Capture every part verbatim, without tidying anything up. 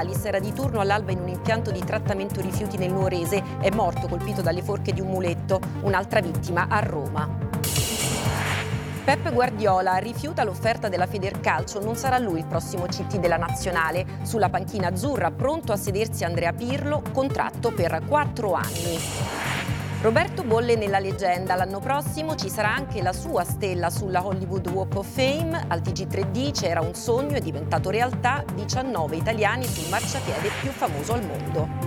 Salis era di turno all'alba in un impianto di trattamento rifiuti nel Nuorese. È morto colpito dalle forche di un muletto. Un'altra vittima a Roma. Pep Guardiola rifiuta l'offerta della Federcalcio, non sarà lui il prossimo C T della nazionale. Sulla panchina azzurra, pronto a sedersi Andrea Pirlo, contratto per quattro anni. Roberto Bolle nella leggenda, l'anno prossimo ci sarà anche la sua stella sulla Hollywood Walk of Fame. Al T G tre dice era un sogno, è diventato realtà, diciannove italiani sul marciapiede più famoso al mondo.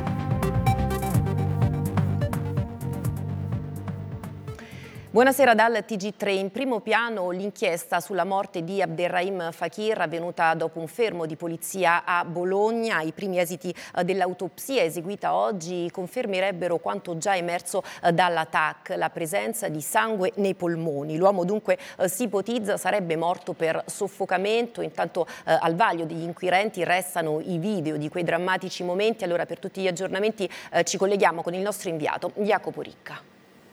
Buonasera dal T G tre. In primo piano l'inchiesta sulla morte di Abderrahim Fakir, avvenuta dopo un fermo di polizia a Bologna. I primi esiti dell'autopsia eseguita oggi confermerebbero quanto già emerso dalla T A C, la presenza di sangue nei polmoni. L'uomo dunque si ipotizza sarebbe morto per soffocamento. Intanto eh, al vaglio degli inquirenti restano i video di quei drammatici momenti. Allora, per tutti gli aggiornamenti eh, ci colleghiamo con il nostro inviato Jacopo Ricca.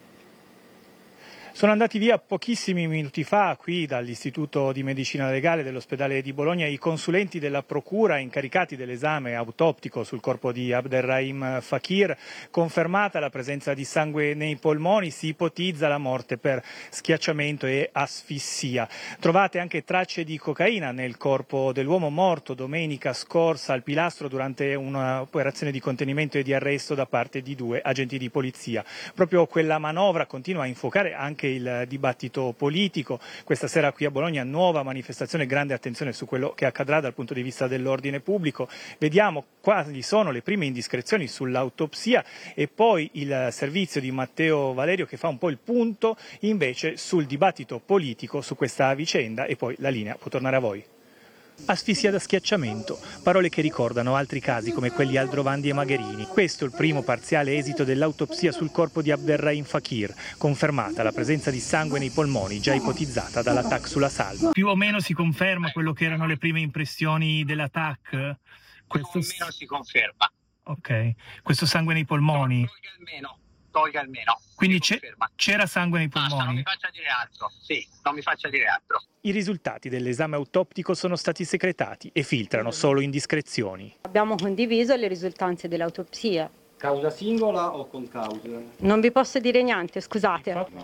Sono andati via pochissimi minuti fa qui dall'Istituto di Medicina Legale dell'ospedale di Bologna i consulenti della Procura incaricati dell'esame autoptico sul corpo di Abderrahim Fakir. Confermata la presenza di sangue nei polmoni, si ipotizza la morte per schiacciamento e asfissia. Trovate anche tracce di cocaina nel corpo dell'uomo morto domenica scorsa al Pilastro durante un'operazione di contenimento e di arresto da parte di due agenti di polizia. Proprio quella manovra continua a infuocare anche il dibattito politico. Questa sera qui a Bologna nuova manifestazione, grande attenzione su quello che accadrà dal punto di vista dell'ordine pubblico. Vediamo quali sono le prime indiscrezioni sull'autopsia e poi il servizio di Matteo Valerio che fa un po' il punto invece sul dibattito politico su questa vicenda e poi la linea può tornare a voi. Asfissia da schiacciamento, parole che ricordano altri casi come quelli Aldrovandi e Magherini. Questo è il primo parziale esito dell'autopsia sul corpo di Abderrahim Fakir, confermata la presenza di sangue nei polmoni già ipotizzata dalla T A C sulla salma. Più o meno si conferma quello che erano le prime impressioni della T A C? Questo... Più o meno si conferma. Ok, questo sangue nei polmoni? Tolga almeno, tolga almeno. Quindi c'era sangue nei polmoni? Basta, non mi faccia dire altro, sì, non mi faccia dire altro. I risultati dell'esame autoptico sono stati secretati e filtrano solo indiscrezioni. Abbiamo condiviso le risultanze dell'autopsia. Causa singola o con cause? Non vi posso dire niente, scusate. No.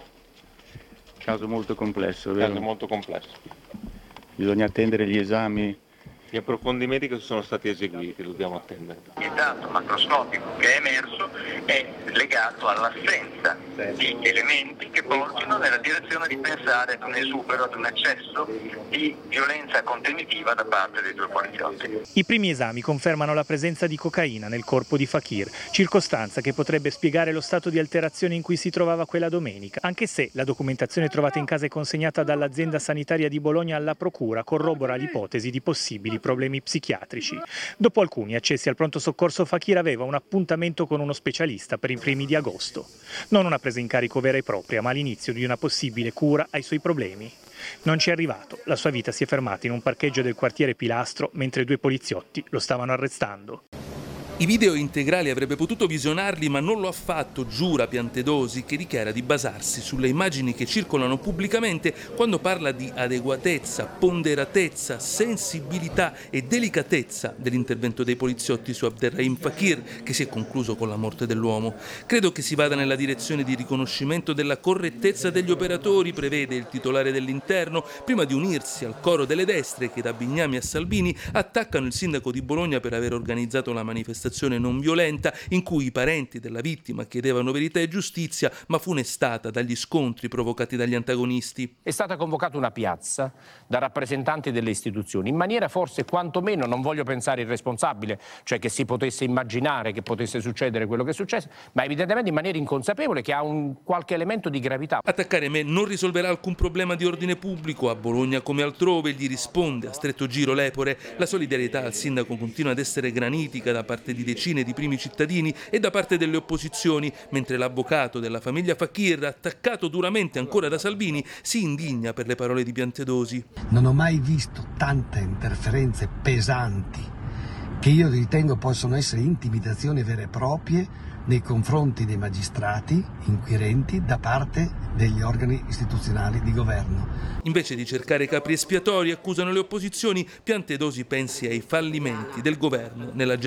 Caso molto complesso, vero? Caso molto complesso. Bisogna attendere gli esami. Gli approfondimenti che sono stati eseguiti, dobbiamo attendere. Il dato macroscopico che è emerso è legato all'assenza di elementi che portino nella direzione di pensare ad un esubero, ad un eccesso di violenza contenitiva da parte dei due poliziotti. I primi esami confermano la presenza di cocaina nel corpo di Fakir, circostanza che potrebbe spiegare lo stato di alterazione in cui si trovava quella domenica, anche se la documentazione trovata in casa e consegnata dall'azienda sanitaria di Bologna alla Procura corrobora l'ipotesi di possibili problemi psichiatrici. Dopo alcuni accessi al pronto soccorso, Fakir aveva un appuntamento con uno specialista per i primi di agosto. Non una presa in carico vera e propria, ma l'inizio di una possibile cura ai suoi problemi. Non ci è arrivato. La sua vita si è fermata in un parcheggio del quartiere Pilastro mentre due poliziotti lo stavano arrestando. I video integrali avrebbe potuto visionarli, ma non lo ha fatto, giura Piantedosi, che dichiara di basarsi sulle immagini che circolano pubblicamente quando parla di adeguatezza, ponderatezza, sensibilità e delicatezza dell'intervento dei poliziotti su Abderrahim Fakir, che si è concluso con la morte dell'uomo. Credo che si vada nella direzione di riconoscimento della correttezza degli operatori, prevede il titolare dell'Interno, prima di unirsi al coro delle destre che da Bignami a Salvini attaccano il sindaco di Bologna per aver organizzato la manifestazione non violenta in cui i parenti della vittima chiedevano verità e giustizia, ma funestata dagli scontri provocati dagli antagonisti. È stata convocata una piazza da rappresentanti delle istituzioni in maniera forse quantomeno, non voglio pensare irresponsabile, cioè che si potesse immaginare che potesse succedere quello che è successo, ma evidentemente in maniera inconsapevole, che ha un qualche elemento di gravità. Attaccare me non risolverà alcun problema di ordine pubblico. A Bologna come altrove gli risponde a stretto giro Lepore. La solidarietà al sindaco continua ad essere granitica da parte di di decine di primi cittadini e da parte delle opposizioni, mentre l'avvocato della famiglia Fakir, attaccato duramente ancora da Salvini, si indigna per le parole di Piantedosi. Non ho mai visto tante interferenze pesanti che io ritengo possono essere intimidazioni vere e proprie nei confronti dei magistrati inquirenti da parte degli organi istituzionali di governo. Invece di cercare capri espiatori, accusano le opposizioni, Piantedosi pensi ai fallimenti del governo nella gestione